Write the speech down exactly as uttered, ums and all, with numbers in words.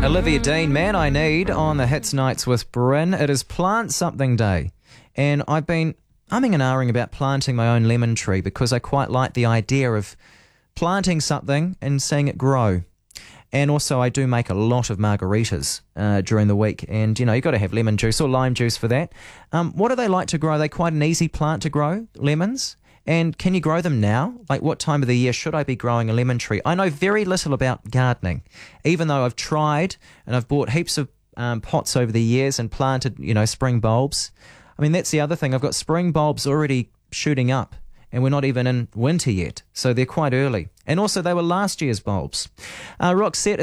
Olivia Dean, Man I Need on the Hits Nights with Bryn. It is Plant Something Day, and I've been umming and ahhing about planting my own lemon tree because I quite like the idea of planting something and seeing it grow. And also I do make a lot of margaritas uh, during the week, and you know, you've got to have lemon juice or lime juice for that. Um, what do they like to grow? Are they quite an easy plant to grow, lemons? And can you grow them now? Like, what time of the year should I be growing a lemon tree? I know very little about gardening, even though I've tried and I've bought heaps of um, pots over the years and planted, you know, spring bulbs. I mean, that's the other thing. I've got spring bulbs already shooting up, and we're not even in winter yet, so they're quite early. And also, they were last year's bulbs. Uh, Roxette